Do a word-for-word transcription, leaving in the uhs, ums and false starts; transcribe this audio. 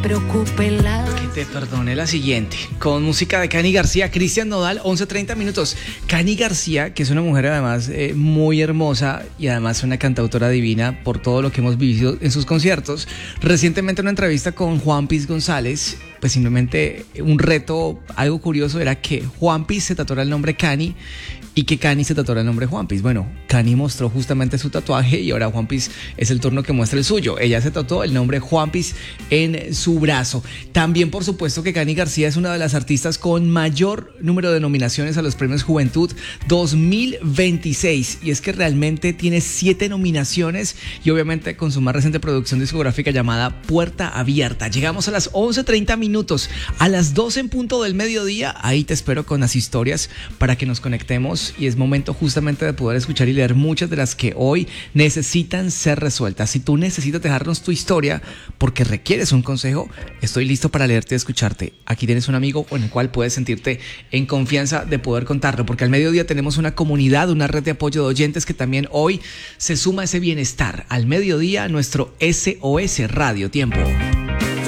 preocupe la... Que te perdone la siguiente. Con música de Cani García, Cristian Nodal, once treinta minutos. Cani García, que es una mujer además eh, muy hermosa y además una cantautora divina por todo lo que hemos vivido en sus conciertos. Recientemente en una entrevista con Juan Piz González, pues simplemente un reto, algo curioso era que Juan Piz se tatuara el nombre Cani y que Cani se tatuara el nombre Juan Piz. Bueno, Cani mostró justamente su tatuaje y ahora Juan Piz es el turno que muestra el suyo. Ella se tatuó el nombre Juan Piz en su brazo. También, por supuesto, que Cani García es una de las artistas con mayor número de nominaciones a los Premios Juventud dos mil veintiséis. Y es que realmente tiene siete nominaciones y obviamente con su más reciente producción discográfica llamada Puerta Abierta. Llegamos a las once treinta minutos. A las doce en punto del mediodía, ahí te espero con las historias para que nos conectemos. Y es momento justamente de poder escuchar y leer muchas de las que hoy necesitan ser resueltas. Si tú necesitas dejarnos tu historia porque requieres un consejo, estoy listo para leerte y escucharte. Aquí tienes un amigo con el cual puedes sentirte en confianza de poder contarlo, porque al mediodía tenemos una comunidad, una red de apoyo de oyentes que también hoy se suma a ese bienestar. Al mediodía, nuestro S O S Radio Tiempo.